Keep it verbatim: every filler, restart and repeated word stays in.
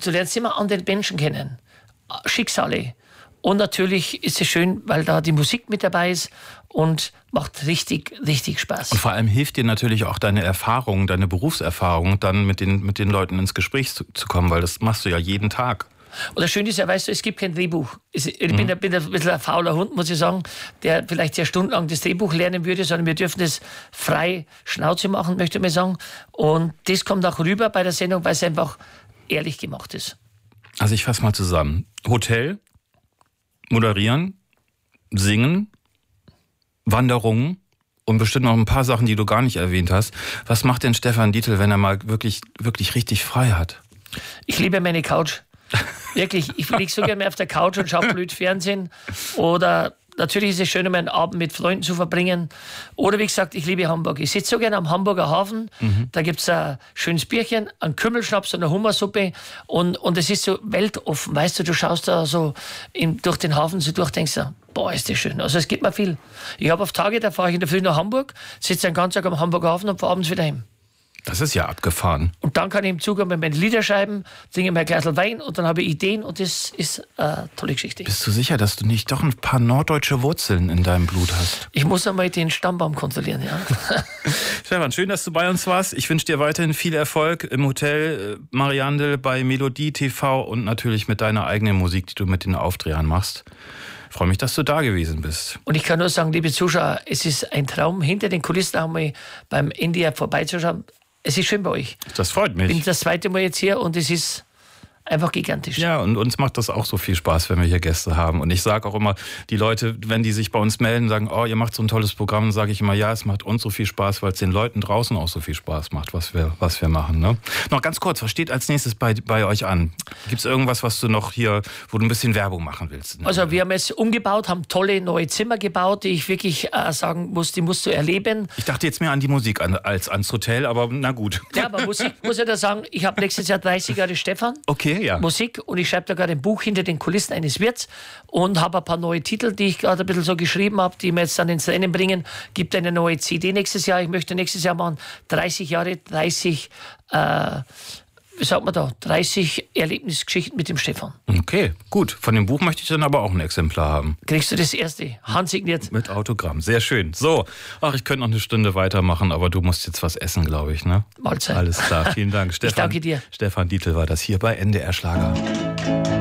du lernst immer andere Menschen kennen, Schicksale. Und natürlich ist es schön, weil da die Musik mit dabei ist und macht richtig, richtig Spaß. Und vor allem hilft dir natürlich auch deine Erfahrung, deine Berufserfahrung, dann mit den, mit den Leuten ins Gespräch zu, zu kommen, weil das machst du ja jeden Tag. Und das Schöne ist ja, weißt du, es gibt kein Drehbuch. Ich bin, mhm. bin ein bisschen ein fauler Hund, muss ich sagen, der vielleicht sehr stundenlang das Drehbuch lernen würde, sondern wir dürfen das frei Schnauze machen, möchte ich mal sagen. Und das kommt auch rüber bei der Sendung, weil es einfach ehrlich gemacht ist. Also ich fasse mal zusammen. Hotel, moderieren, singen, Wanderungen und bestimmt noch ein paar Sachen, die du gar nicht erwähnt hast. Was macht denn Stefan Dietl, wenn er mal wirklich, wirklich richtig frei hat? Ich liebe meine Couch. Wirklich, ich liege so gerne auf der Couch und schaue blöd Fernsehen. Oder natürlich ist es schön, einen Abend mit Freunden zu verbringen. Oder wie gesagt, ich liebe Hamburg. Ich sitze so gerne am Hamburger Hafen. Mhm. Da gibt es ein schönes Bierchen, einen Kümmelschnaps und eine Hummersuppe. Und, und es ist so weltoffen. Weißt du, du schaust da so in, durch den Hafen so durch, denkst du, boah, ist das schön. Also es gibt mir viel. Ich habe auf Tage, da fahre ich in der Früh nach Hamburg, sitze den ganzen Tag am Hamburger Hafen und fahre abends wieder heim. Das ist ja abgefahren. Und dann kann ich im Zug mit meinen Lieder schreiben, trinke mir ein Glas Wein und dann habe ich Ideen und das ist eine tolle Geschichte. Bist du sicher, dass du nicht doch ein paar norddeutsche Wurzeln in deinem Blut hast? Ich muss einmal den Stammbaum kontrollieren, ja. Stefan, schön, dass du bei uns warst. Ich wünsche dir weiterhin viel Erfolg im Hotel Mariandel, bei Melodie T V und natürlich mit deiner eigenen Musik, die du mit den Aufdrehern machst. Ich freue mich, dass du da gewesen bist. Und ich kann nur sagen, liebe Zuschauer, es ist ein Traum, hinter den Kulissen einmal beim N D R vorbeizuschauen. Es ist schön bei euch. Das freut mich. Ich bin das zweite Mal jetzt hier und es ist einfach gigantisch. Ja, und uns macht das auch so viel Spaß, wenn wir hier Gäste haben. Und ich sage auch immer, die Leute, wenn die sich bei uns melden, sagen, oh, ihr macht so ein tolles Programm, dann sage ich immer, ja, es macht uns so viel Spaß, weil es den Leuten draußen auch so viel Spaß macht, was wir, was wir machen. Ne? Noch ganz kurz, was steht als nächstes bei, bei euch an? Gibt es irgendwas, was du noch hier, wo du ein bisschen Werbung machen willst? Also wir haben jetzt umgebaut, haben tolle neue Zimmer gebaut, die ich wirklich äh, sagen muss, die musst du erleben. Ich dachte jetzt mehr an die Musik an, als ans Hotel, aber na gut. Ja, aber Musik, muss ich da sagen, ich habe nächstes Jahr dreißig Jahre Stefan. Okay, ja. Musik und ich schreibe da gerade ein Buch hinter den Kulissen eines Wirts und habe ein paar neue Titel, die ich gerade ein bisschen so geschrieben habe, die mir jetzt dann ins Rennen bringen. Gibt eine neue C D nächstes Jahr. Ich möchte nächstes Jahr machen dreißig Jahre, dreißig, äh, wie sagt man da, dreißig Erlebnisgeschichten mit dem Stefan. Okay, gut. Von dem Buch möchte ich dann aber auch ein Exemplar haben. Kriegst du das erste, handsigniert. Mit Autogramm, sehr schön. So, ach, ich könnte noch eine Stunde weitermachen, aber du musst jetzt was essen, glaube ich, ne? Mahlzeit. Alles klar, vielen Dank. Stefan, ich danke dir. Stefan Dietl war das hier bei N D R Schlager.